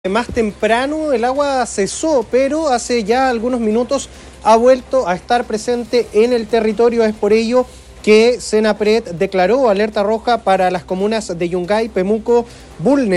Más temprano el agua cesó, pero hace ya algunos minutos ha vuelto a estar presente en el territorio. Es por ello que Senapred declaró alerta roja para las comunas de Yungay, Pemuco, Bulnes.